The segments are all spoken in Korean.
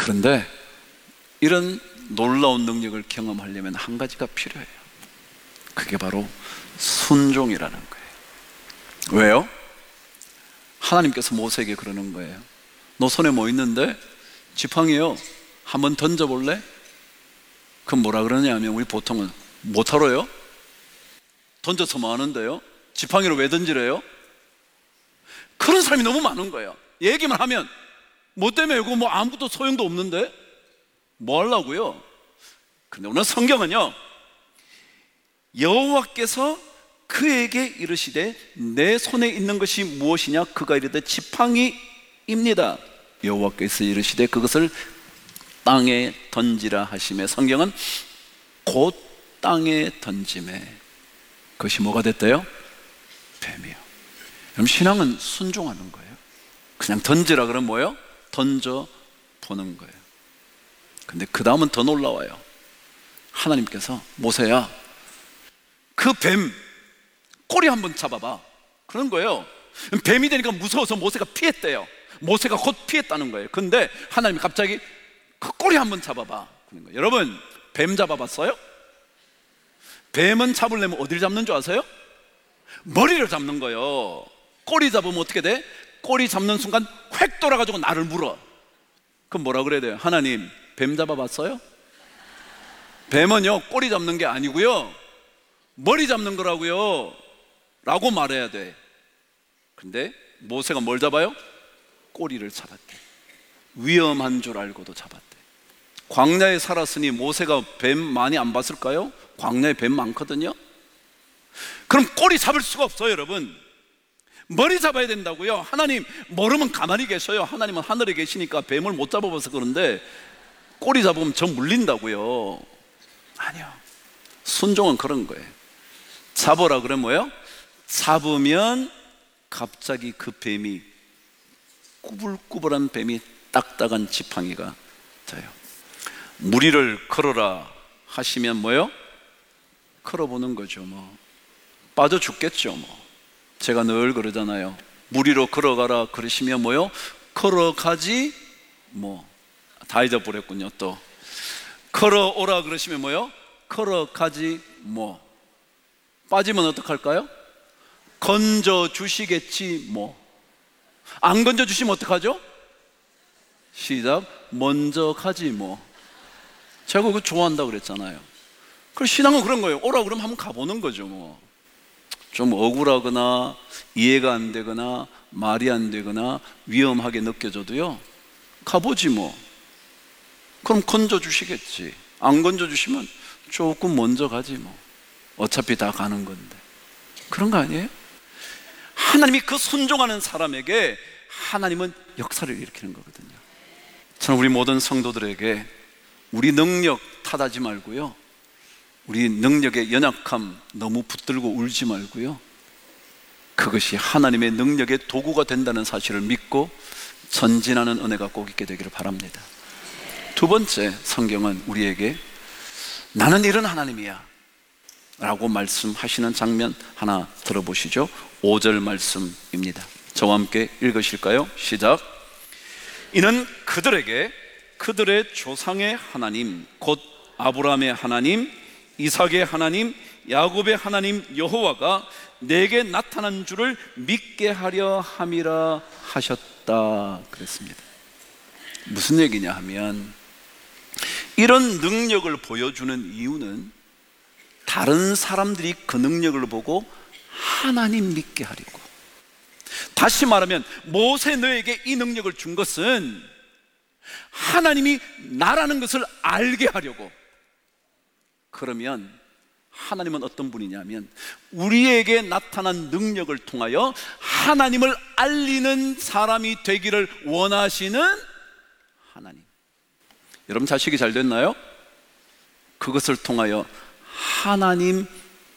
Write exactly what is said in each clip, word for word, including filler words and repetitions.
그런데 이런 놀라운 능력을 경험하려면 한 가지가 필요해요. 그게 바로 순종이라는 거예요. 왜요? 하나님께서 모세에게 그러는 거예요. 너 손에 뭐 있는데? 지팡이요. 한번 던져볼래? 그럼 뭐라 그러냐면, 우리 보통은 못하러요? 던져서 뭐 하는데요? 지팡이로 왜 던지래요? 그런 사람이 너무 많은 거예요. 얘기만 하면 뭐 때문에 이거 뭐 아무것도 소용도 없는데 뭐 하려고요? 근데 오늘 성경은요, 여호와께서 그에게 이르시되 내 손에 있는 것이 무엇이냐? 그가 이르되 지팡이입니다. 여호와께서 이르시되 그것을 땅에 던지라 하시매, 성경은 곧 땅에 던지매 그것이 뭐가 됐대요? 뱀이요. 그럼 신앙은 순종하는 거예요. 그냥 던지라 그러면 뭐예요? 던져 보는 거예요. 근데 그 다음은 더 놀라워요. 하나님께서 모세야, 그 뱀 꼬리 한번 잡아봐 그런 거예요. 뱀이 되니까 무서워서 모세가 피했대요. 모세가 곧 피했다는 거예요. 근데 하나님이 갑자기 그 꼬리 한번 잡아봐 그런 거예요. 여러분, 뱀 잡아봤어요? 뱀은 잡으려면 어디를 잡는 줄 아세요? 머리를 잡는 거예요. 꼬리 잡으면 어떻게 돼? 꼬리 잡는 순간 획 돌아가지고 나를 물어. 그럼 뭐라 그래야 돼요? 하나님, 뱀 잡아봤어요? 뱀은요, 꼬리 잡는 게 아니고요, 머리 잡는 거라고요 라고 말해야 돼. 근데 모세가 뭘 잡아요? 꼬리를 잡았대. 위험한 줄 알고도 잡았대. 광야에 살았으니 모세가 뱀 많이 안 봤을까요? 광야에 뱀 많거든요. 그럼 꼬리 잡을 수가 없어요. 여러분, 머리 잡아야 된다고요. 하나님, 모르면 가만히 계셔요. 하나님은 하늘에 계시니까 뱀을 못 잡아봐서 그런데 꼬리 잡으면 저 물린다고요. 아니요, 순종은 그런 거예요. 잡으라 그러면 뭐예요? 잡으면 갑자기 그 뱀이, 꾸불꾸불한 뱀이 딱딱한 지팡이가 돼요. 무리를 걸어라 하시면 뭐예요? 걸어보는 거죠. 뭐 빠져 죽겠죠. 뭐 제가 늘 그러잖아요. 무리로 걸어가라 그러시면 뭐요? 걸어가지 뭐. 다 잊어버렸군요. 또 걸어오라 그러시면 뭐요? 걸어가지 뭐. 빠지면 어떡할까요? 건져 주시겠지 뭐. 안 건져 주시면 어떡하죠? 시작. 먼저 가지 뭐. 제가 그거 좋아한다고 그랬잖아요. 그 신앙은 그런 거예요. 오라 그러면 한번 가보는 거죠. 뭐 좀 억울하거나 이해가 안 되거나 말이 안 되거나 위험하게 느껴져도요, 가보지 뭐. 그럼 건져 주시겠지. 안 건져 주시면 조금 먼저 가지 뭐. 어차피 다 가는 건데. 그런 거 아니에요? 하나님이 그 순종하는 사람에게 하나님은 역사를 일으키는 거거든요. 저는 우리 모든 성도들에게 우리 능력 탓하지 말고요, 우리 능력의 연약함 너무 붙들고 울지 말고요, 그것이 하나님의 능력의 도구가 된다는 사실을 믿고 전진하는 은혜가 꼭 있게 되기를 바랍니다. 두 번째, 성경은 우리에게 나는 이런 하나님이야 라고 말씀하시는 장면 하나 들어보시죠. 오 절 말씀입니다. 저와 함께 읽으실까요? 시작. 이는 그들에게 그들의 조상의 하나님 곧 아브라함의 하나님, 이삭의 하나님, 야곱의 하나님 여호와가 내게 나타난 줄을 믿게 하려 함이라 하셨다 그랬습니다. 무슨 얘기냐 하면, 이런 능력을 보여주는 이유는 다른 사람들이 그 능력을 보고 하나님 믿게 하려고. 다시 말하면 모세 너에게 이 능력을 준 것은 하나님이 나라는 것을 알게 하려고. 그러면 하나님은 어떤 분이냐면, 우리에게 나타난 능력을 통하여 하나님을 알리는 사람이 되기를 원하시는 하나님. 여러분 자식이 잘 됐나요? 그것을 통하여 하나님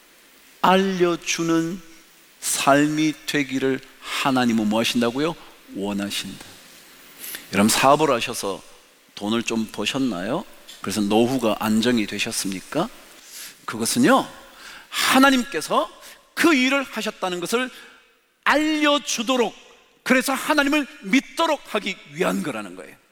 알려주는 삶이 되기를 하나님은 뭐 하신다고요? 원하신다. 여러분 사업을 하셔서 돈을 좀 버셨나요? 그래서 노후가 안정이 되셨습니까? 그것은요, 하나님께서 그 일을 하셨다는 것을 알려주도록, 그래서 하나님을 믿도록 하기 위한 거라는 거예요.